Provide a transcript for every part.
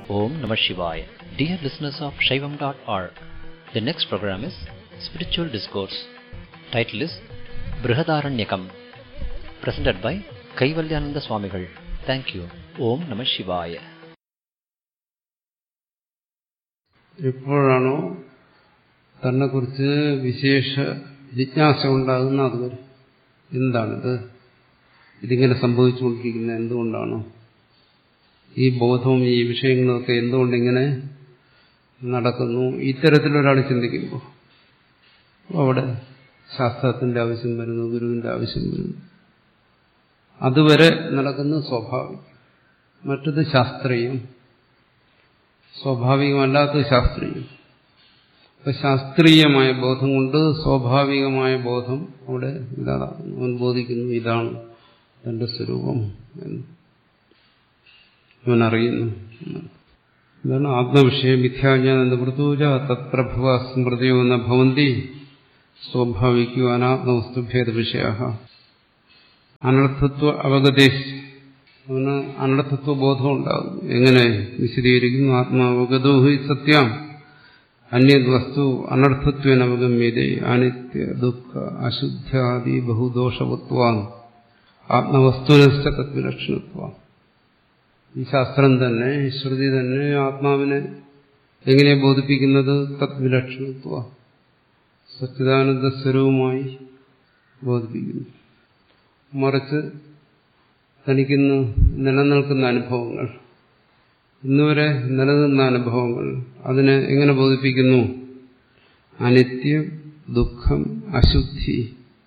Om Namah Shivaya. Dear listeners of Shaivam.org, the next program is Spiritual Discourse. Title is Brihadaranyakam. Presented by Kaivalyananda Swamigal. Thank you. Om Namah Shivaya. എപ്പോഴാണോ തന്നെക്കുറിച്ച് വിശേഷ ജിജ്ഞാസ ഉണ്ടാകുന്ന അതുവരെ എന്താണിത്, ഇതിങ്ങനെ സംഭവിച്ചുകൊണ്ടിരിക്കുന്നത് എന്തുകൊണ്ടാണ്, ഈ ബോധവും ഈ വിഷയങ്ങളൊക്കെ എന്തുകൊണ്ടിങ്ങനെ നടക്കുന്നു, ഇത്തരത്തിലൊരാൾ ചിന്തിക്കുമ്പോൾ അവിടെ ശാസ്ത്രത്തിന്റെ ആവശ്യം വരുന്നു, ഗുരുവിന്റെ ആവശ്യം വരുന്നു. അതുവരെ നടക്കുന്ന സ്വാഭാവികം, മറ്റത് ശാസ്ത്രീയം, സ്വാഭാവികമല്ലാത്തത് ശാസ്ത്രീയം. അപ്പൊ ശാസ്ത്രീയമായ ബോധം കൊണ്ട് സ്വാഭാവികമായ ബോധം അവിടെ ഇല്ലാതാകുന്നു. അവൻ ബോധിക്കുന്നു ഇതാണ് തന്റെ സ്വരൂപം എന്ന് അവൻ അറിയുന്നു. ഇതാണ് ആത്മവിഷയം. മിഥ്യാജ്ഞാനം നിവൃത്തൂജ തത്പ്രഭവ സ്മൃതിയോ ന ഭവന്തി സ്വാഭാവികോ അനാത്മവസ്തുഭേദ വിഷയ അനർത്ഥത്വ അവഗതേശ്. അവന് അനർത്ഥത്വ ബോധം ഉണ്ടാകുന്നു. എങ്ങനെ വിശദീകരിക്കുന്നു? ആത്മാവഗതോ ഹി സത്യം അന്യത് വസ്തു അനർത്ഥത്വേന അവഗമ്യതേ അനിത്യ ദുഃഖ അശുദ്ധ്യാദി ബഹുദോഷവത്വാൻ ആത്മവസ്തുനശ്ച തദ്വിലക്ഷണത്വം. ഈ ശാസ്ത്രം തന്നെ, ശ്രുതി തന്നെ ആത്മാവിനെ എങ്ങനെ ബോധിപ്പിക്കുന്നത്? തദ്വിലക്ഷണത്വ, സച്ചിദാനന്ദ സ്വരൂപമായി ബോധിപ്പിക്കുന്നു. മറിച്ച് തനിക്കിന്ന് നിലനിൽക്കുന്ന അനുഭവങ്ങൾ, ഇന്നുവരെ നിലനിന്ന അനുഭവങ്ങൾ, അതിനെ എങ്ങനെ ബോധിപ്പിക്കുന്നു? അനിത്യം, ദുഃഖം, അശുദ്ധി,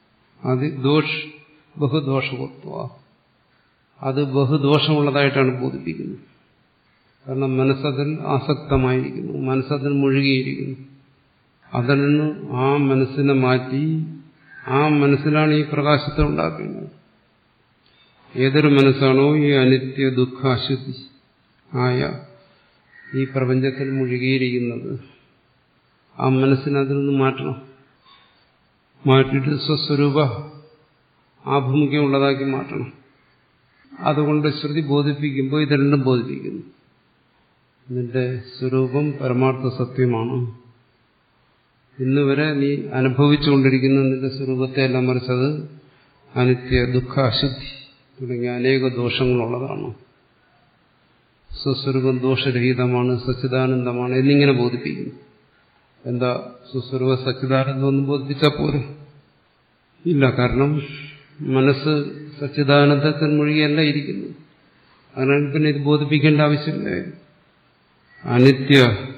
ബഹുദോഷവത്വ, അത് ബഹുദോഷമുള്ളതായിട്ടാണ് ബോധിപ്പിക്കുന്നത്. കാരണം മനസ്സതിൽ ആസക്തമായിരിക്കുന്നു, മനസ്സതിൽ മുഴുകിയിരിക്കുന്നു. അതിൽ നിന്ന് ആ മനസ്സിനെ മാറ്റി ആ മനസ്സിലാണ് ഈ പ്രകാശത്തെ ഉണ്ടാക്കുന്നത്. ഏതൊരു മനസ്സാണോ ഈ അനിത്യ ദുഃഖ അശുദ്ധി ആയ ഈ പ്രപഞ്ചത്തിൽ മുഴുകിയിരിക്കുന്നത്, ആ മനസ്സിനെ അതിൽ നിന്ന് മാറ്റണം. മാറ്റിയിട്ട് സ്വസ്വരൂപ ആഭിമുഖ്യമുള്ളതാക്കി മാറ്റണം. അതുകൊണ്ട് ശ്രുതി ബോധിപ്പിക്കുമ്പോൾ ഇത് രണ്ടും ബോധിപ്പിക്കുന്നു. നിന്റെ സ്വരൂപം പരമാർത്ഥ സത്യമാണ്. ഇന്നുവരെ നീ അനുഭവിച്ചുകൊണ്ടിരിക്കുന്ന നിന്റെ സ്വരൂപത്തെ എല്ലാം മറിച്ചത് അനിത്യ ദുഃഖ അശുദ്ധി തുടങ്ങിയ അനേക ദോഷങ്ങളുള്ളതാണ്. സ്വസ്വരൂപം ദോഷരഹിതമാണ്, സച്ചിദാനന്ദമാണ് എന്നിങ്ങനെ ബോധിപ്പിക്കുന്നു. എന്താ സ്വസ്വരൂപ സച്ചിദാനന്ദം ഒന്നും ബോധിപ്പിച്ചാൽ പോരെ? ഇല്ല. കാരണം മനസ്സ് സച്ചിദാനന്ദത്തിൽ മുഴുകിയല്ല ഇരിക്കുന്നു. അതിനാൽ പിന്നെ ഇത് ബോധിപ്പിക്കേണ്ട ആവശ്യമില്ല. അനിത്യ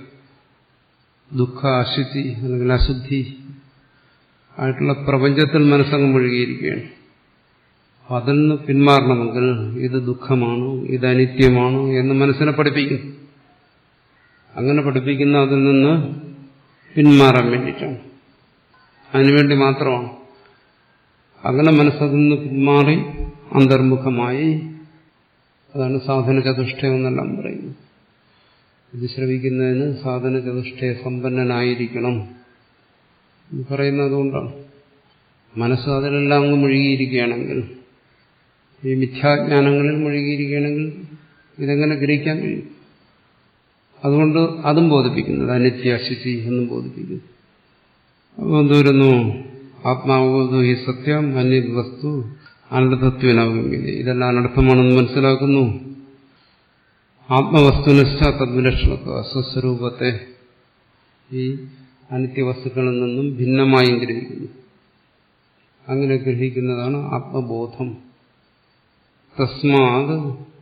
ദുഃഖ അശുദ്ധി അല്ലെങ്കിൽ അശുദ്ധി ആയിട്ടുള്ള പ്രപഞ്ചത്തിൽ മനസ്സങ്ങ് മുഴുകിയിരിക്കുകയാണ്. അതിൽ നിന്ന് പിന്മാറണമെങ്കിൽ ഇത് ദുഃഖമാണ്, ഇത് അനിത്യമാണ് എന്ന് മനസ്സിനെ പഠിപ്പിക്കും. അങ്ങനെ പഠിപ്പിക്കുന്ന അതിൽ നിന്ന് പിന്മാറാൻ വേണ്ടിയിട്ടാണ്, അതിനുവേണ്ടി മാത്രമാണ്. അങ്ങനെ മനസ്സതിൽ നിന്ന് പിന്മാറി അന്തർമുഖമായി, അതാണ് സാധന ചതുഷ്ടയം എന്നെല്ലാം പറയുന്നത്. ഇത് ശ്രവിക്കുന്നതിന് സാധന ചതുഷ്ടയ സമ്പന്നനായിരിക്കണം പറയുന്നത് അതുകൊണ്ടാണ്. മനസ്സ് അതിലെല്ലാം അങ്ങ് മുഴുകിയിരിക്കുകയാണെങ്കിൽ, ഈ മിഥ്യാജ്ഞാനങ്ങളിൽ മുഴുകിയിരിക്കുകയാണെങ്കിൽ ഇതെങ്ങനെ ഗ്രഹിക്കാൻ കഴിയും? അതുകൊണ്ട് അതും ബോധിപ്പിക്കുന്നത് അനിത്യ അശുചി എന്നും ബോധിപ്പിക്കുന്നു. അപ്പോൾ എന്തുവരുന്നു? ആത്മാവോ ഈ സത്യം അന്യത് വസ്തു അനർത്ഥത്വനാകും. ഇതെല്ലാം അനർത്ഥമാണെന്ന് മനസ്സിലാക്കുന്നു. ആത്മവസ്തുനിഷ്ഠ തദ്വിലക്ഷണത്വ, സ്വസ്വരൂപത്തെ ഈ അനിത്യവസ്തുക്കളിൽ നിന്നും ഭിന്നമായും ഗ്രഹിക്കുന്നു. അങ്ങനെ ഗ്രഹിക്കുന്നതാണ് ആത്മബോധം. തസ്മാത്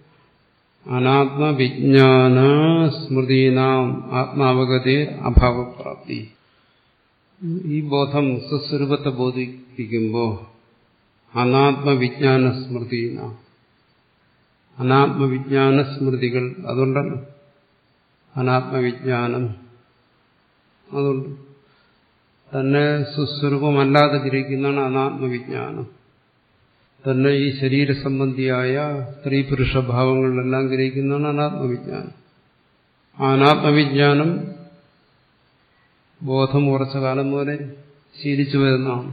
അനാത്മവിജ്ഞാന സ്മൃതീനാം ആത്മാവഗതേ അഭാവപ്രാപ്തി. ഈ ബോധം സ്വസ്വരൂപത്തെ ബോധിപ്പിക്കുമ്പോൾ അനാത്മവിജ്ഞാന സ്മൃതീന, അനാത്മവിജ്ഞാന സ്മൃതികൾ, അതുകൊണ്ടല്ലോ അനാത്മവിജ്ഞാനം. അതുകൊണ്ട് തന്നെ സ്വസ്വരൂപമല്ലാതെ ഗ്രഹിക്കുന്നതാണ് അനാത്മവിജ്ഞാനം. തന്നെ ഈ ശരീരസംബന്ധിയായ സ്ത്രീ പുരുഷ ഭാവങ്ങളിലെല്ലാം ഗ്രഹിക്കുന്നതാണ് അനാത്മവിജ്ഞാനം. ആ അനാത്മവിജ്ഞാനം ബോധം ഉറച്ച കാലം പോലെ ശീലിച്ചു വരുന്നതാണ്.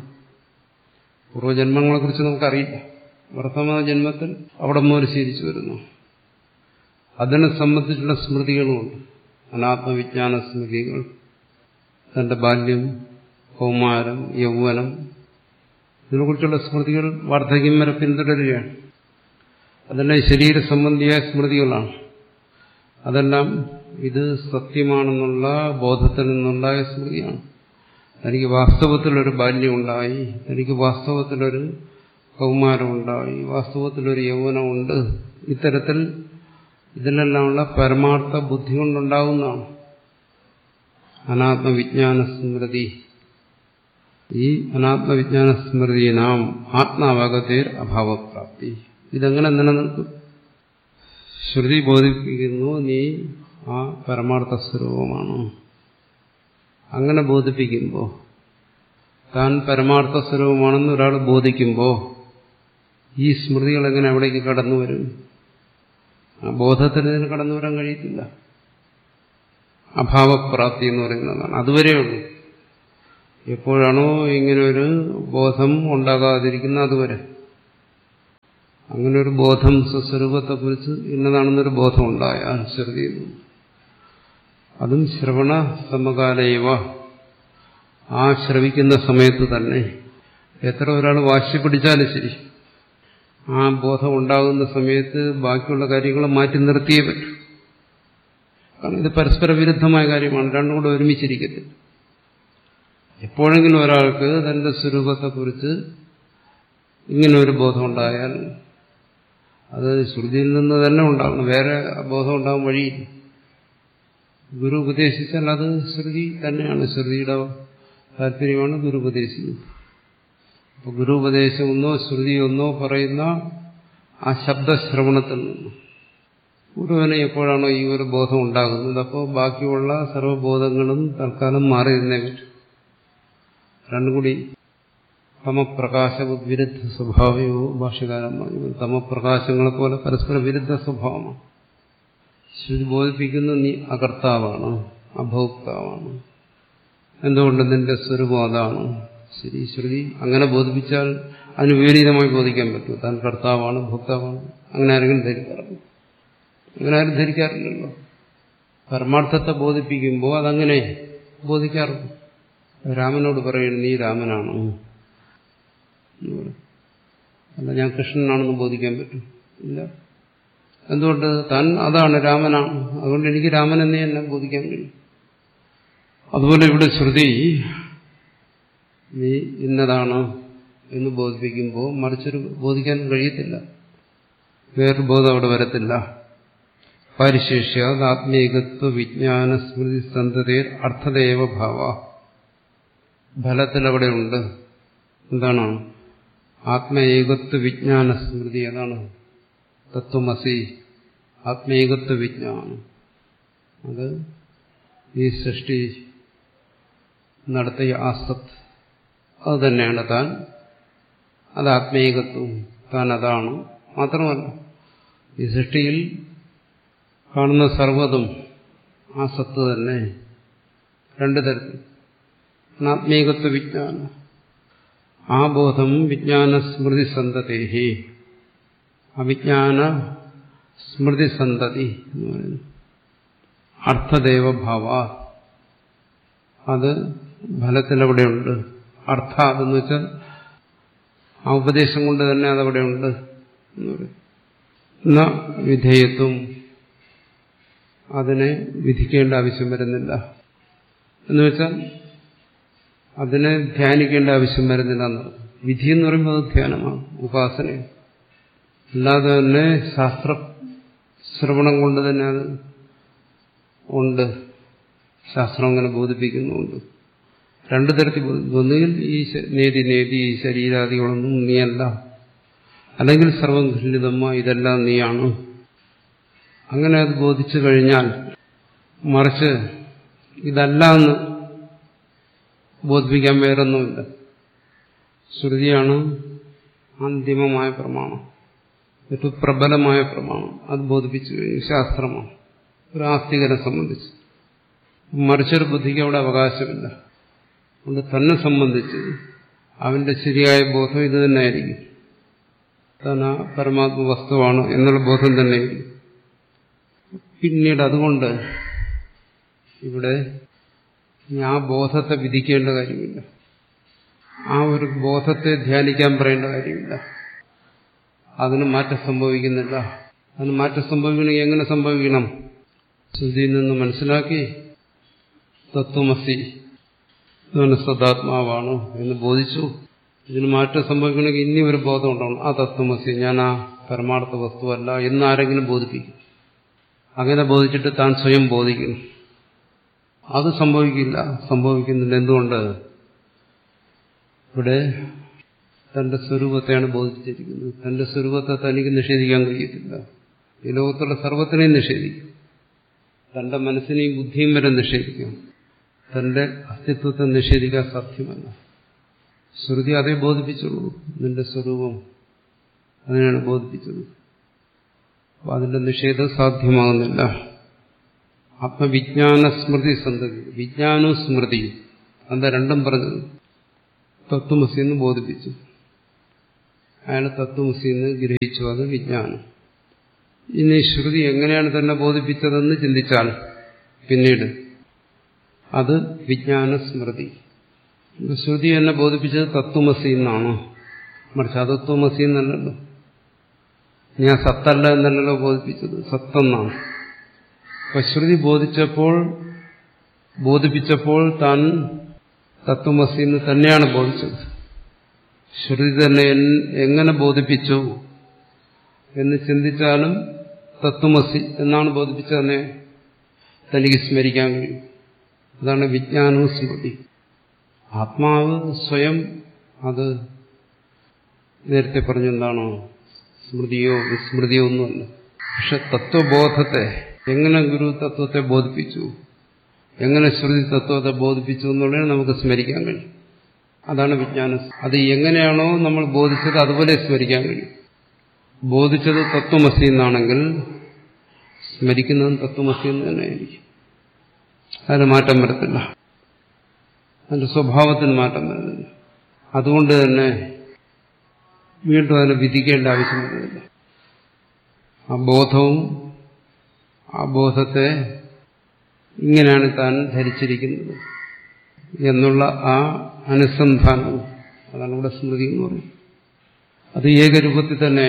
പൂർവ്വജന്മങ്ങളെക്കുറിച്ച് നമുക്കറിയില്ല. വർത്തമാന ജന്മത്തിൽ അവിടെ മുതൽ ശീലിച്ചു വരുന്നു. അതിനെ സംബന്ധിച്ചുള്ള സ്മൃതികളുമുണ്ട്. അനാത്മവിജ്ഞാന സ്മൃതികൾ. തന്റെ ബാല്യം, കൗമാരം, യൗവനം, ഇതിനെക്കുറിച്ചുള്ള സ്മൃതികൾ വാർദ്ധക്യം വരെ പിന്തുടരുകയാണ്. അതെല്ലാം ശരീര സംബന്ധിയായ സ്മൃതികളാണ്. അതെല്ലാം ഇത് സത്യമാണെന്നുള്ള ബോധത്തിൽ നിന്നുണ്ടായ സ്മൃതിയാണ്. എനിക്ക് വാസ്തവത്തിലൊരു ബാല്യമുണ്ടായി, എനിക്ക് വാസ്തവത്തിലൊരു കൗമാരമുണ്ടായി, വാസ്തവത്തിലൊരു യൗവനമുണ്ട്. ഇത്തരത്തിൽ ഇതിലെല്ലാമുള്ള പരമാർത്ഥ ബുദ്ധി കൊണ്ടുണ്ടാകുന്നതാണ് അനാത്മവിജ്ഞാന സ്മൃതി. ഈ അനാത്മവിജ്ഞാന സ്മൃതി നാം ആത്മാവഗതേർ അഭാവപ്രാപ്തി. ഇതെങ്ങനെ നിലനിൽക്കും? ശ്രുതി ബോധിപ്പിക്കുന്നു നീ ആ പരമാർത്ഥ സ്വരൂപമാണ്. അങ്ങനെ ബോധിപ്പിക്കുമ്പോൾ, താൻ പരമാർത്ഥ സ്വരൂപമാണെന്ന് ഒരാൾ ബോധിക്കുമ്പോൾ ഈ സ്മൃതികൾ എങ്ങനെ അവിടേക്ക് കടന്നു വരും? ആ ബോധത്തിന് ഇതിന് കടന്നു വരാൻ കഴിയത്തില്ല. അഭാവപ്രാപ്തി എന്ന് പറയുന്നതാണ്. അതുവരെയുള്ളൂ. എപ്പോഴാണോ ഇങ്ങനൊരു ബോധം ഉണ്ടാകാതിരിക്കുന്ന അതുവരെ. അങ്ങനെ ഒരു ബോധം സ്വസ്വരൂപത്തെക്കുറിച്ച് ഇന്നതാണെന്നൊരു ബോധം ഉണ്ടായാൽ ശ്രുതിയിൽ, അതും ശ്രവണ സമകാലയവ, ആ ശ്രവിക്കുന്ന സമയത്ത് തന്നെ എത്ര ഒരാൾ വാശി പിടിച്ചാലും ശരി, ആ ബോധം ഉണ്ടാകുന്ന സമയത്ത് ബാക്കിയുള്ള കാര്യങ്ങൾ മാറ്റി നിർത്തിയേ പറ്റൂ. കാരണം ഇത് പരസ്പര വിരുദ്ധമായ കാര്യമാണ്. രണ്ടും കൂടെ ഒരുമിച്ചിരിക്കത്തില്ല. എപ്പോഴെങ്കിലും ഒരാൾക്ക് തന്റെ സ്വരൂപത്തെക്കുറിച്ച് ഇങ്ങനെ ഒരു ബോധം ഉണ്ടായാൽ അത് ശ്രുതിയിൽ നിന്ന് തന്നെ ഉണ്ടാകണം. വേറെ ബോധം ഉണ്ടാകാൻ വഴിയില്ല. ഗുരു ഉപദേശിച്ചാൽ അത് ശ്രുതി തന്നെയാണ്. ശ്രുതിയുടെ താല്പര്യമാണ് ഗുരു ഉപദേശിക്കുന്നത്. അപ്പൊ ഗുരു ഉപദേശം ഒന്നോ ശ്രുതി ഒന്നോ പറയുന്ന ആ ശബ്ദശ്രവണത്തിൽ നിന്ന് ഗുരുവിന് എപ്പോഴാണോ ഈ ഒരു ബോധം ഉണ്ടാകുന്നത്, അപ്പോൾ ബാക്കിയുള്ള സർവ്വബോധങ്ങളും തൽക്കാലം മാറി നിന്നേ പറ്റും. രണ്ടും കൂടി തമപ്രകാശ വിരുദ്ധ സ്വഭാവയോ ഭാഷ്യകാരൻ പറഞ്ഞു. തമപ്രകാശങ്ങളെ പോലെ പരസ്പര വിരുദ്ധ സ്വഭാവമാണ്. ശ്രുതി ബോധിപ്പിക്കുന്ന നീ അകർത്താവാണ്, അഭോക്താവാണ്. എന്തുകൊണ്ട്? നിന്റെ സ്വരൂപം അതാണ്. ശരി, ശ്രുതി അങ്ങനെ ബോധിപ്പിച്ചാൽ അതിന് വിപരീതമായി ബോധിക്കാൻ പറ്റും. താൻ കർത്താവാണ്, ഭോക്താവാണ്. അങ്ങനെ ആരെങ്കിലും ധരിക്കാറുണ്ട്? അങ്ങനെ ആരും ധരിക്കാറില്ലല്ലോ. പരമാർത്ഥത്തെ ബോധിപ്പിക്കുമ്പോൾ അതങ്ങനെ ബോധിക്കാറുണ്ട്. രാമനോട് പറയുന്നു നീ രാമനാണോ? അല്ല ഞാൻ കൃഷ്ണനാണെന്ന് ബോധിക്കാൻ പറ്റും? ഇല്ല. എന്തുകൊണ്ട്? താൻ അതാണ്, രാമനാണ്. അതുകൊണ്ട് എനിക്ക് രാമനെന്നേ എന്നെ ബോധിക്കാൻ കഴിയും. അതുപോലെ ഇവിടെ ശ്രുതി നീ ഇന്നതാണ് എന്ന് ബോധിപ്പിക്കുമ്പോൾ മറിച്ചൊരു ബോധിക്കാൻ കഴിയത്തില്ല. വേറൊരു ബോധം അവിടെ വരത്തില്ല. പരിശേഷ്യാത് ആത്മീകത്വ വിജ്ഞാന സ്മൃതി സന്തതേർ അർത്ഥദേവ ഭാവ. ഫലത്തിൽ അവിടെ ഉണ്ട്. എന്താണ്? ആത്മേകത്വ വിജ്ഞാന സ്മൃതി. അതാണ് തത്വമസി. ആത്മേകത്വ വിജ്ഞാനം. അത് ഈ സൃഷ്ടി നടത്തിയ ആസത്ത് അത് തന്നെയാണ് താൻ. അത് ആത്മേകത്വം. താൻ അതാണ്. മാത്രമല്ല ഈ സൃഷ്ടിയിൽ കാണുന്ന സർവ്വതും ആ സത്ത് തന്നെ. രണ്ടു തരത്തിൽ. ആത്മേകത്വ വിജ്ഞാനം. ആ ബോധം വിജ്ഞാന സ്മൃതി സന്തതേഹി. അവിജ്ഞാന സ്മൃതി സന്തതി എന്ന് പറയുന്നു. അർത്ഥദേവഭാവ. അത് ഫലത്തിലവിടെയുണ്ട്. അർത്ഥാത് എന്ന് വെച്ചാൽ ആ ഉപദേശം കൊണ്ട് തന്നെ അതവിടെയുണ്ട് എന്ന് പറയും. ന വിധേയത്വം. അതിനെ വിധിക്കേണ്ട ആവശ്യം വരുന്നില്ല. എന്നുവെച്ചാൽ അതിനെ ധ്യാനിക്കേണ്ട ആവശ്യം വരുന്നില്ല എന്ന്. വിധി എന്ന് പറയുമ്പോൾ അത് ധ്യാനമാണ്, ഉപാസനയാണ്. അല്ലാതെ തന്നെ ശാസ്ത്ര ശ്രവണം കൊണ്ട് തന്നെ അത് ഉണ്ട്. ശാസ്ത്രം അങ്ങനെ ബോധിപ്പിക്കുന്നുണ്ട്. രണ്ടു തരത്തിൽ ബോധിപ്പിക്കും. ഒന്നുകിൽ ഈ നേതി ഈ ശരീരാദികളൊന്നും നീയല്ല, അല്ലെങ്കിൽ സർവം ഖണ്ഡിതമ്മ ഇതെല്ലാം നീയാണ്. അങ്ങനെ അത് ബോധിച്ചു കഴിഞ്ഞാൽ, മറിച്ച് ഇതല്ല എന്ന് ബോധിപ്പിക്കാൻ വേറൊന്നുമില്ല. ശ്രുതിയാണ് അന്തിമമായ പ്രമാണം, ഏറ്റവും പ്രബലമായ പ്രമാണം. അത് ബോധിപ്പിച്ചു കഴിഞ്ഞു. ശാസ്ത്രമാണ് ഒരു ആസ്തികനെ സംബന്ധിച്ച്. മറിച്ചൊരു ബുദ്ധിക്ക് അവിടെ അവകാശമില്ല. അതുകൊണ്ട് തന്നെ സംബന്ധിച്ച് അവന്റെ ശരിയായ ബോധം ഇത് തന്നെയായിരിക്കും. താൻ ആ പരമാത്മ വസ്തുവാണ് എന്നുള്ള ബോധം തന്നെയായിരിക്കും. പിന്നീട് അതുകൊണ്ട് ഇവിടെ ആ ബോധത്തെ വിധിക്കേണ്ട കാര്യമില്ല, ആ ഒരു ബോധത്തെ ധ്യാനിക്കാൻ പറയേണ്ട കാര്യമില്ല. അതിന് മാറ്റം സംഭവിക്കുന്നില്ല. അതിന് മാറ്റം സംഭവിക്കണമെങ്കിൽ എങ്ങനെ സംഭവിക്കണം? ശ്രുതിയിൽ നിന്ന് മനസ്സിലാക്കി തത്വമസി സദാത്മാവാണ് എന്ന് ബോധിച്ചു. ഇതിന് മാറ്റം സംഭവിക്കണമെങ്കിൽ ഇനി ഒരു ബോധം ഉണ്ടാവണം. ആ തത്വമസി, ഞാൻ ആ പരമാർത്ഥ വസ്തുവല്ല എന്നാരെങ്കിലും ബോധിപ്പിക്കും. അങ്ങനെ ബോധിച്ചിട്ട് താൻ സ്വയം ബോധിക്കണം. അത് സംഭവിക്കില്ല, സംഭവിക്കുന്നില്ല. എന്തുകൊണ്ട്? ഇവിടെ തന്റെ സ്വരൂപത്തെയാണ് ബോധിച്ചിരിക്കുന്നത്. തന്റെ സ്വരൂപത്തെ തനിക്ക് നിഷേധിക്കാൻ കഴിയത്തില്ല. ഈ ലോകത്തുള്ള സർവ്വത്തിനെയും നിഷേധിക്കും. തന്റെ മനസ്സിനെയും ബുദ്ധിയും വരെ നിഷേധിക്കും. തന്റെ അസ്തിത്വത്തെ നിഷേധിക്കാൻ സാധ്യമല്ല. ശ്രുതി അതേ ബോധിപ്പിച്ചുള്ളൂ. നിന്റെ സ്വരൂപം അതിനാണ് ബോധിപ്പിച്ചത്. അപ്പൊ അതിന്റെ നിഷേധം സാധ്യമാകുന്നില്ല. ആത്മവിജ്ഞാന സ്മൃതി സന്തതി, വിജ്ഞാനവും സ്മൃതിയും എന്താ രണ്ടും പറഞ്ഞത്? തത്വമസി എന്ന് ബോധിപ്പിച്ചു. അയാൾ തത്വമസി എന്ന് ഗ്രഹിച്ചു. അത് വിജ്ഞാനം. ഇനി ശ്രുതി എങ്ങനെയാണ് തന്നെ ബോധിപ്പിച്ചതെന്ന് ചിന്തിച്ചാൽ പിന്നീട് അത് വിജ്ഞാന സ്മൃതി. ശ്രുതി എന്നെ ബോധിപ്പിച്ചത് തത്വമസി എന്നാണോ? മറിച്ച് അതത്വമസി എന്നല്ലല്ലോ. ഞാൻ സത്തല്ല എന്നല്ലല്ലോ ബോധിപ്പിച്ചത്, സത്തെന്നാണ്. അപ്പൊ ശ്രുതി ബോധിപ്പിച്ചപ്പോൾ താൻ തത്വമസി എന്ന് തന്നെയാണ് ബോധിച്ചത്. ശ്രുതി തന്നെ എങ്ങനെ ബോധിപ്പിച്ചു എന്ന് ചിന്തിച്ചാലും തത്വമസി എന്നാണ് ബോധിപ്പിച്ചതെന്നെ തനിക്ക് സ്മരിക്കാൻ കഴിയും. അതാണ് വിജ്ഞാനവും സ്മൃതി. ആത്മാവ് സ്വയം അത് നേരത്തെ പറഞ്ഞെന്താണോ സ്മൃതിയോ വിസ്മൃതിയോ ഒന്നുമല്ല. പക്ഷെ തത്വബോധത്തെ എങ്ങനെ ഗുരു തത്വത്തെ ബോധിപ്പിച്ചു, എങ്ങനെ ശ്രുതി തത്വത്തെ ബോധിപ്പിച്ചു എന്നുള്ളത് നമുക്ക് സ്മരിക്കാൻ കഴിയും. അതാണ് വിജ്ഞാനം. അത് എങ്ങനെയാണോ നമ്മൾ ബോധിച്ചത് അതുപോലെ സ്മരിക്കാൻ കഴിയും. ബോധിച്ചത് തത്വമസി എന്നാണെങ്കിൽ സ്മരിക്കുന്നതും തത്വമസി എന്ന് തന്നെയായിരിക്കും. അതിന് മാറ്റം വരത്തില്ല, അതിന്റെ സ്വഭാവത്തിന് മാറ്റം വരുന്നില്ല. അതുകൊണ്ട് തന്നെ വീണ്ടും അതിനെ വിധിക്കേണ്ട ആവശ്യം വരുന്നില്ല. ആ ബോധവും ആ ബോധത്തെ ഇങ്ങനെയാണ് താൻ ധരിച്ചിരിക്കുന്നത് എന്നുള്ള ആ അനുസന്ധാനവും അതാണ് ഇവിടെ സ്മൃതി എന്ന് പറയുന്നത്. അത് ഏകരൂപത്തിൽ തന്നെ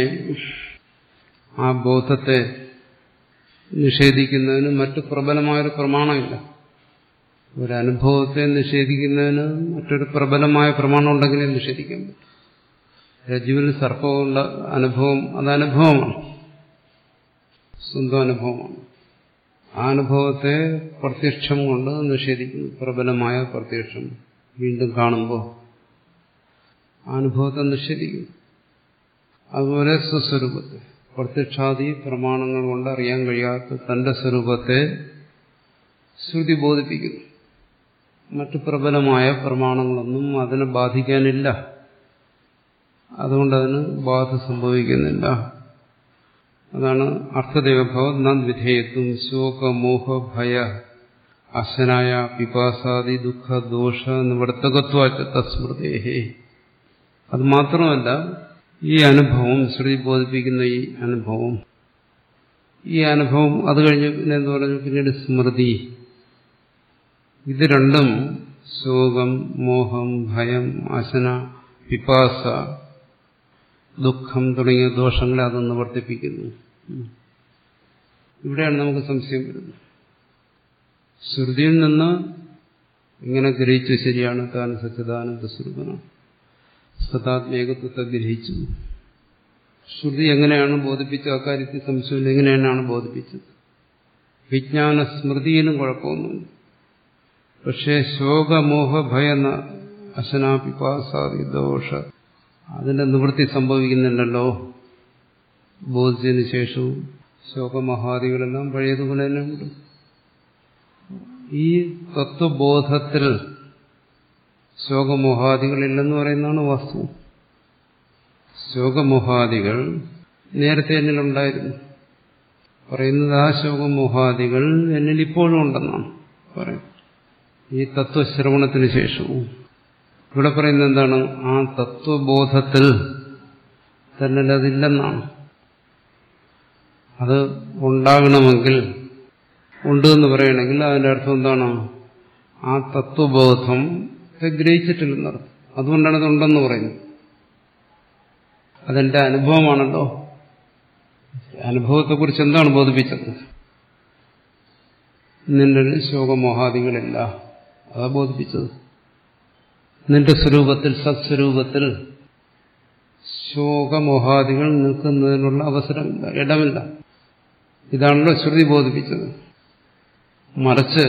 ആ ബോധത്തെ നിഷേധിക്കുന്നതിന് മറ്റു പ്രബലമായൊരു പ്രമാണമില്ല. ഒരനുഭവത്തെ നിഷേധിക്കുന്നതിന് മറ്റൊരു പ്രബലമായ പ്രമാണം ഉണ്ടെങ്കിലേ നിഷേധിക്കാൻ പറ്റും. രജ്ജുവിൽ സർപ്പമുള്ള അനുഭവം അത് അനുഭവമാണ്, സ്വന്തം അനുഭവമാണ്. ആ അനുഭവത്തെ പ്രത്യക്ഷം കൊണ്ട് നിഷേധിക്കുന്നു. പ്രബലമായ പ്രത്യക്ഷം വീണ്ടും കാണുമ്പോൾ ആ അനുഭവത്തെ നിഷേധിക്കുന്നു. അതുപോലെ സ്വസ്വരൂപത്തെ പ്രത്യക്ഷാദി പ്രമാണങ്ങൾ കൊണ്ട് അറിയാൻ കഴിയാത്ത തന്റെ സ്വരൂപത്തെ ശ്രുതി ബോധിപ്പിക്കുന്നു. മറ്റു പ്രബലമായ പ്രമാണങ്ങളൊന്നും അതിനെ ബാധിക്കാനില്ല. അതുകൊണ്ട് അതിന് ബാധ സംഭവിക്കുന്നില്ല. അതാണ് അർത്ഥദേവഭാവം നദ്വിധേയത്വം ശോകമോഹ ഭയ അശനായ പിപാസാദി ദുഃഖ ദോഷ നിവർത്തകത്വാച്ച തസ്മൃതേഹേ. അത് മാത്രമല്ല, ഈ അനുഭവം ശ്രുതി ബോധിപ്പിക്കുന്ന ഈ അനുഭവം അത് കഴിഞ്ഞ് പിന്നെ എന്ന് പറഞ്ഞു പിന്നീട് സ്മൃതി. ഇത് രണ്ടും ശോകം മോഹം ഭയം അശന പിപാസ ദുഃഖം തുടങ്ങിയ ദോഷങ്ങളെ അതൊന്ന് വർദ്ധിപ്പിക്കുന്നു. ഇവിടെയാണ് നമുക്ക് സംശയം വരുന്നത്. ശ്രുതിയിൽ നിന്ന് ഇങ്ങനെ ഗ്രഹിച്ചു, ശരിയാണ്, താൻ സച്ചിദാനന്ദ സ്വരൂപനാണ്, സദാത്മേകത്വത്തെ ഗ്രഹിച്ചു. ശ്രുതി എങ്ങനെയാണ് ബോധിപ്പിച്ചത്? അക്കാര്യത്തിൽ സംശയമില്ല. എങ്ങനെയാണ് ബോധിപ്പിച്ചത്? വിജ്ഞാന സ്മൃതിയിലും കുഴപ്പമൊന്നുമില്ല. പക്ഷേ ശോകമോഹ ഭയ അശനാ പിപാസാദി ദോഷ അതിന്റെ നിവൃത്തി സംഭവിക്കുന്നില്ലല്ലോ. ബോധിച്ചതിന് ശേഷവും ശോകമഹാദികളെല്ലാം പഴയതുപോലെ തന്നെ ഉണ്ട്. ഈ തത്വബോധത്തിൽ ശോകമോഹാദികളില്ലെന്ന് പറയുന്നതാണ് വാസ്തവം. ശോകമോഹാദികൾ നേരത്തെ എന്നിലുണ്ടായിരുന്നു. പറയുന്നത് ആ ശോകമോഹാദികൾ എന്നിൽ ഇപ്പോഴും ഉണ്ടെന്നാണ് പറയുന്നത്. ഈ തത്വശ്രവണത്തിന് ശേഷവും ഇവിടെ പറയുന്നത് എന്താണ്? ആ തത്വബോധത്തിൽ തന്നെ അതില്ലെന്നാണ്. അത് ഉണ്ടാകണമെങ്കിൽ ഉണ്ട് എന്ന് പറയണമെങ്കിൽ അതിന്റെ അർത്ഥം എന്താണ്? ആ തത്വബോധം ഗ്രഹിച്ചിട്ടില്ലെന്നർത്ഥം. അതുകൊണ്ടാണ് ഇതുണ്ടെന്ന് പറയുന്നത്. അതെന്റെ അനുഭവമാണല്ലോ. അനുഭവത്തെക്കുറിച്ച് എന്താണ് ബോധിപ്പിച്ചത്? നിന്റെ ശോകമോഹാദികളില്ല, അതാ ബോധിപ്പിച്ചത്. നിന്റെ സ്വരൂപത്തിൽ, സത്സ്വരൂപത്തിൽ ശോകമോഹാദികൾ നിൽക്കുന്നതിനുള്ള അവസരമില്ല, ഇടമില്ല. ഇതാണല്ലോ ശ്രുതി ബോധിപ്പിച്ചത്. മറിച്ച്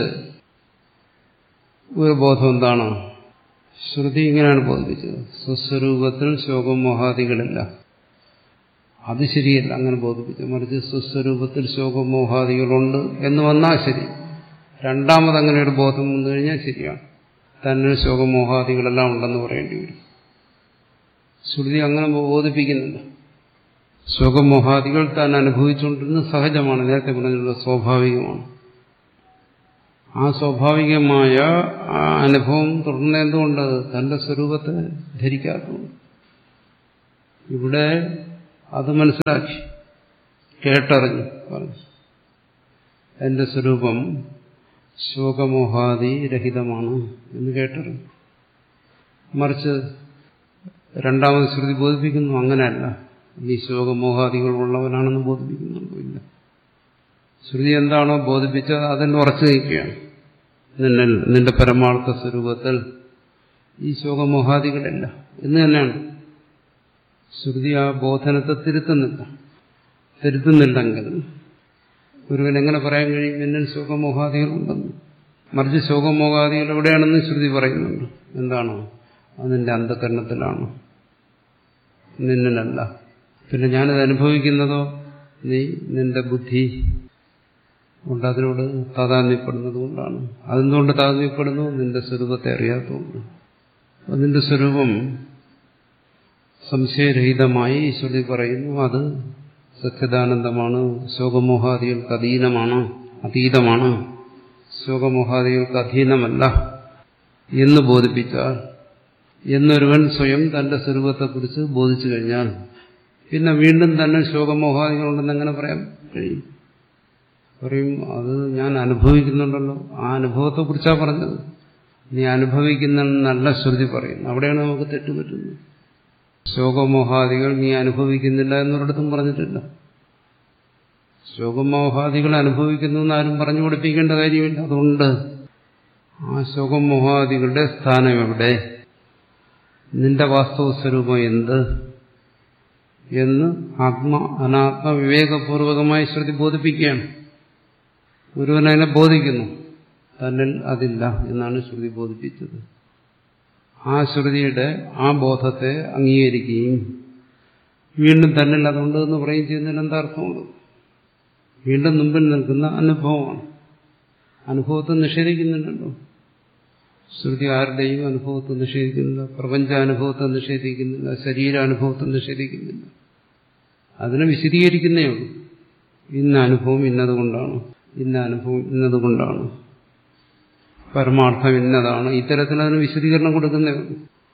ഒരു ബോധം എന്താണ്? ശ്രുതി ഇങ്ങനെയാണ് ബോധിപ്പിച്ചത്: സ്വസ്വരൂപത്തിൽ ശോകമോഹാദികളില്ല. അത് ശരിയല്ല അങ്ങനെ ബോധിപ്പിച്ചത്. മറിച്ച് സ്വസ്വരൂപത്തിൽ ശോകമോഹാദികളുണ്ട് എന്ന് വന്നാൽ ശരി. രണ്ടാമതങ്ങനെ ഒരു ബോധം വന്നു കഴിഞ്ഞാൽ ശരിയാണ്. തന്നെ ശോകമോഹാദികളെല്ലാം ഉണ്ടെന്ന് പറയേണ്ടി വരും. ശ്രുതി അങ്ങനെ ബോധിപ്പിക്കുന്നില്ല. ശോകമോഹാദികൾ താൻ അനുഭവിച്ചുകൊണ്ടിരുന്നത് സഹജമാണ്, നേരത്തെ പറഞ്ഞുള്ള സ്വാഭാവികമാണ്. ആ സ്വാഭാവികമായ ആ അനുഭവം തുടർന്ന് എന്തുകൊണ്ട്? തന്റെ സ്വരൂപത്തെ ധരിക്കാത്തതുകൊണ്ട്. ഇവിടെ അത് മനസ്സിലാക്കി, കേട്ടറിഞ്ഞു പറഞ്ഞു. എന്റെ സ്വരൂപം ശോകമോഹാദി രഹിതമാണ് എന്ന് കേട്ടറിഞ്ഞു. മറിച്ച് രണ്ടാമത് ശ്രുതി ബോധിപ്പിക്കുന്നു അങ്ങനെയല്ല, നീ ശോകമോഹാദികൾ ഉള്ളവനാണെന്ന് ബോധിപ്പിക്കുന്നുണ്ടോ? ഇല്ല. ശ്രുതി എന്താണോ ബോധിപ്പിച്ചത് അതിൽ ഉറച്ചു നിൽക്കുകയാണ്. നിന്റെ പരമാർത്ഥ സ്വരൂപത്തിൽ ഈ ശോകമോഹാദികളില്ല എന്ന് തന്നെയാണ്. ശ്രുതി ആ ബോധനത്തെ തിരുത്തുന്നില്ലെങ്കിൽ ഒരുവൻ എങ്ങനെ പറയാൻ കഴിയും എന്നിൽ ശോകമോഹാദികളുണ്ടെന്ന്? മറിച്ച് ശോകമോഹാദികൾ എവിടെയാണെന്ന് ശ്രുതി പറയുന്നുണ്ട്. എന്താണോ? അത് നിന്റെ അന്ധകരണത്തിലാണ്, നിന്നിലല്ല. പിന്നെ ഞാനത് അനുഭവിക്കുന്നതോ നിന്റെ ബുദ്ധി കൊണ്ട് അതിനോട് താതാത്മ്യപ്പെടുന്നത് കൊണ്ടാണ്. അതെന്തുകൊണ്ട് താതാത്മ്യപ്പെടുന്നു? നിന്റെ സ്വരൂപത്തെ അറിയാത്തതുകൊണ്ട്. നിന്റെ സ്വരൂപം സംശയരഹിതമായി ശ്രുതി പറയുന്നു. അത് സച്ചിദാനന്ദമാണ്, ശോകമോഹാദികൾക്ക് അതീതമാണ്, ശോകമോഹാദികൾക്ക് അധീനമല്ല എന്ന് ബോധിപ്പിച്ചാൽ, എന്നൊരുവൻ സ്വയം തന്റെ സ്വരൂപത്തെക്കുറിച്ച് ബോധിച്ചു കഴിഞ്ഞാൽ പിന്നെ വീണ്ടും തന്നെ ശോകമോഹാദികളുണ്ടെന്ന് എങ്ങനെ പറയാൻ കഴിയും? പറയും അത് ഞാൻ അനുഭവിക്കുന്നുണ്ടല്ലോ. ആ അനുഭവത്തെക്കുറിച്ചാണ് പറഞ്ഞത്. നീ അനുഭവിക്കുന്ന ശ്രുതി പറയുന്നു. അവിടെയാണ് നമുക്ക് തെറ്റുപറ്റുന്നത്. ശോകമോഹാദികൾ നീ അനുഭവിക്കുന്നില്ല എന്നൊരിടത്തും പറഞ്ഞിട്ടില്ല. ശോകമോഹാദികൾ അനുഭവിക്കുന്നു എന്ന് ആരും പറഞ്ഞു പഠിപ്പിക്കേണ്ട കാര്യമില്ല. അതുകൊണ്ട് ആ ശോകമോഹാദികളുടെ സ്ഥാനം എവിടെ, നിന്റെ വാസ്തവ സ്വരൂപം എന്ത് എന്ന് അനാത്മ വിവേകപൂർവകമായി ശ്രുതി ബോധിപ്പിക്കുകയാണ്. ഒരുവനതിനെ ബോധിക്കുന്നു. തന്നിൽ അതില്ല എന്നാണ് ശ്രുതി ബോധിപ്പിച്ചത്. ആ ശ്രുതിയുടെ ആ ബോധത്തെ അംഗീകരിക്കുകയും വീണ്ടും തന്നിൽ അതുണ്ട് എന്ന് പറയുകയും ചെയ്യുന്നതിൽ എന്താ അർത്ഥമുണ്ട്? വീണ്ടും മുമ്പിൽ നിൽക്കുന്ന അനുഭവമാണ്. അനുഭവത്തെ നിഷേധിക്കുന്നുണ്ടല്ലോ. ശ്രുതി ആരുടെയും അനുഭവത്തെ നിഷേധിക്കുന്നില്ല, പ്രപഞ്ചാനുഭവത്തെ നിഷേധിക്കുന്നില്ല, ശരീരാനുഭവത്തെ നിഷേധിക്കുന്നില്ല. അതിനെ വിശദീകരിക്കുന്നേ ഉള്ളൂ. ഇന്ന അനുഭവം ഇന്നതുകൊണ്ടാണ്, ഇന്ന അനുഭവം ഇന്നതുകൊണ്ടാണ്, പരമാർത്ഥം ഇന്നതാണ്. ഇത്തരത്തിൽ അതിന് വിശദീകരണം കൊടുക്കുന്നേ ഉള്ളൂ.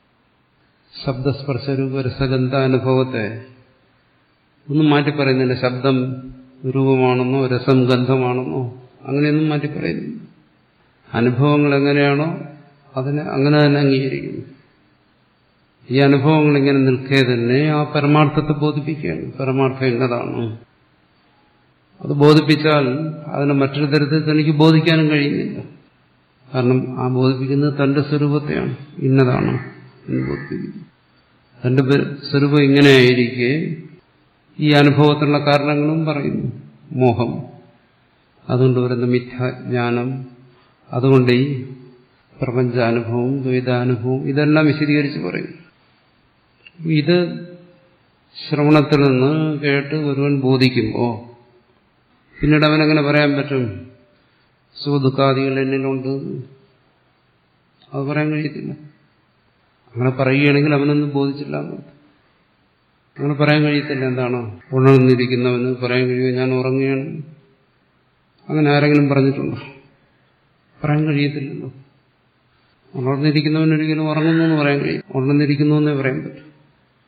ശബ്ദസ്പർശരൂപ രസഗന്ധാനുഭവത്തെ ഒന്നും മാറ്റി പറയുന്നില്ല. ശബ്ദം രൂപമാണെന്നോ രസം ഗന്ധമാണെന്നോ അങ്ങനെയൊന്നും മാറ്റി പറയുന്നില്ല. അനുഭവങ്ങൾ എങ്ങനെയാണോ അതിനെ അങ്ങനെ തന്നെ അംഗീകരിക്കുന്നു. ഈ അനുഭവങ്ങൾ ഇങ്ങനെ നിൽക്കേ തന്നെ ആ പരമാർത്ഥത്തെ ബോധിപ്പിക്കുകയാണ്. പരമാർത്ഥം എന്നതാണ്. അത് ബോധിപ്പിച്ചാൽ അതിനെ മറ്റൊരു തരത്തിൽ തനിക്ക് ബോധിക്കാനും കഴിയുന്നില്ല. കാരണം ആ ബോധിപ്പിക്കുന്നത് തന്റെ സ്വരൂപത്തെയാണ്, ഇന്നതാണ് എന്ന് ബോധിപ്പിക്കുന്നു. തന്റെ സ്വരൂപം ഇങ്ങനെയായിരിക്കെ ഈ അനുഭവത്തിനുള്ള കാരണങ്ങളും പറയുന്നു. മോഹം, അതുകൊണ്ട് വരുന്ന മിഥ്യാജ്ഞാനം, അതുകൊണ്ട് ഈ പ്രപഞ്ചാനുഭവം, ദ്വൈതാനുഭവം ഇതെല്ലാം വിശദീകരിച്ച് പറയും. ഇത് ശ്രവണത്തിൽ നിന്ന് കേട്ട് ഒരുവൻ ബോധിക്കുമ്പോൾ പിന്നീട് അവനെങ്ങനെ പറയാൻ പറ്റും സുഖദുഃഖാദികൾ എന്നിലുണ്ട്? അത് പറയാൻ കഴിയത്തില്ല. അങ്ങനെ പറയുകയാണെങ്കിൽ അവനൊന്നും ബോധിച്ചില്ല. അങ്ങനെ പറയാൻ കഴിയത്തില്ല. എന്താണ് ഉണർന്നിരിക്കുന്നവന് പറയാൻ കഴിയുമോ ഞാൻ ഉറങ്ങുകയാണ്? അങ്ങനെ ആരെങ്കിലും പറഞ്ഞിട്ടുണ്ടോ? പറയാൻ കഴിയത്തില്ലല്ലോ. ഉണർന്നിരിക്കുന്നവനൊരിക്കലും ഉറങ്ങുന്നു എന്ന് പറയാൻ കഴിയും. ഉണർന്നിരിക്കുന്നു എന്നേ പറയാൻ പറ്റും.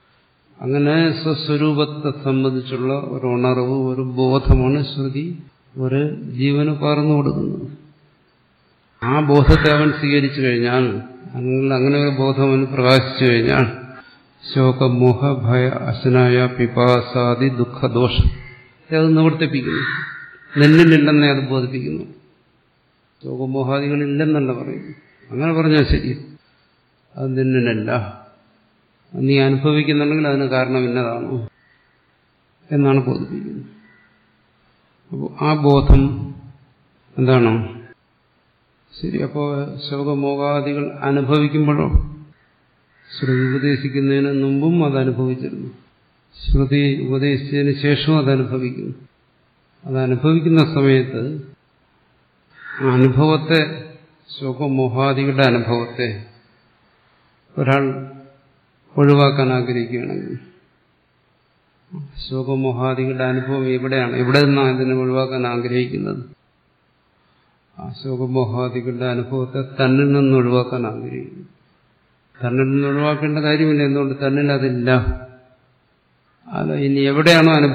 അങ്ങനെ സ്വസ്വരൂപത്തെ സംബന്ധിച്ചുള്ള ഒരു ഉണർവ്, ഒരു ബോധമാണ് ശ്രുതി ഒരു ജീവന് പകർന്നു കൊടുക്കുന്നത്. ആ ബോധത്തെ അവൻ സ്വീകരിച്ചു കഴിഞ്ഞാൽ, അങ്ങനെ ഒരു ബോധം അവന് പ്രകാശിച്ചു കഴിഞ്ഞാൽ, ശോകമോഹ ഭയ അശനായ പിപാസാദി ദുഃഖദോഷം അത് നിവർത്തിപ്പിക്കുന്നു. നിന്നിലില്ലെന്നേ അത് ബോധിപ്പിക്കുന്നു. ശോകമോഹാദികളില്ലെന്നല്ല പറയുന്നു. അങ്ങനെ പറഞ്ഞാൽ ശരി, അത് നിന്നിലല്ല. നീ അനുഭവിക്കുന്നുണ്ടെങ്കിൽ അതിന് കാരണം ഇന്നതാണ് എന്നാണ് ബോധിപ്പിക്കുന്നത്. അപ്പോൾ ആ ബോധം എന്താണ്? ശരി. അപ്പോൾ ശോകമോഹാദികൾ അനുഭവിക്കുമ്പോഴോ? ശ്രുതി ഉപദേശിക്കുന്നതിന് മുമ്പും അത് അനുഭവിച്ചിരുന്നു, ശ്രുതി ഉപദേശിച്ചതിന് ശേഷവും അത് അനുഭവിക്കുന്നു. അത് അനുഭവിക്കുന്ന സമയത്ത് അനുഭവത്തെ, ശോകമോഹാദികളുടെ അനുഭവത്തെ ഒരാൾ ഒഴിവാക്കാൻ ആഗ്രഹിക്കുകയാണെങ്കിൽ, ശോകമോഹാദികളുടെ അനുഭവം എവിടെയാണ്, എവിടെ നിന്നാണ് ഇതിനെ ഒഴിവാക്കാൻ ആഗ്രഹിക്കുന്നത്? ആ ശോകമോഹാദികളുടെ അനുഭവത്തെ തന്നിൽ നിന്ന് ഒഴിവാക്കാൻ ആഗ്രഹിക്കുന്നു. തന്നിൽ നിന്ന് ഒഴിവാക്കേണ്ട കാര്യമില്ല. എന്തുകൊണ്ട്? തന്നിൽ അതില്ല. അല്ല, ഇനി എവിടെയാണോ അനുഭവം